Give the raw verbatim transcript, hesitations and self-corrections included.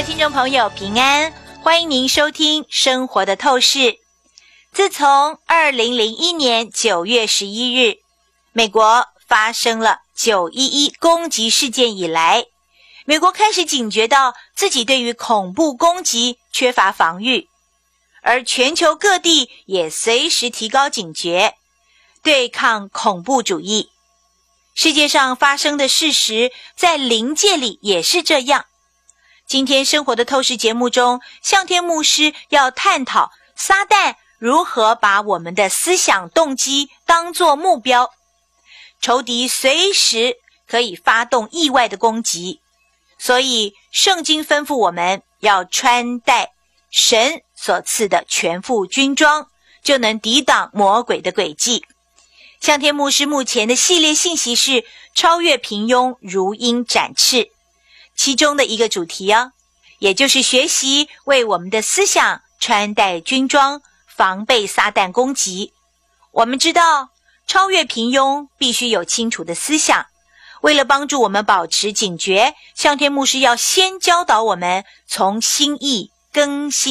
的听众朋友平安，欢迎您收听生活的透视。自从二零零一年九月十一日美国发生了九一一攻击事件以来，美国开始警觉到自己对于恐怖攻击缺乏防御，而全球各地也随时提高警觉，对抗恐怖主义。世界上发生的事实在灵界里也是这样。今天生活的透视节目中，向天牧师要探讨撒旦如何把我们的思想动机当作目标，仇敌随时可以发动意外的攻击，所以圣经吩咐我们要穿戴神所赐的全副军装，就能抵挡魔鬼的诡计。向天牧师目前的系列信息是超越平庸，如鹰展翅，其中的一个主题哦，也就是学习为我们的思想穿戴军装，防备撒旦攻击。我们知道超越平庸必须有清楚的思想，为了帮助我们保持警觉，向天牧师要先教导我们从心意更新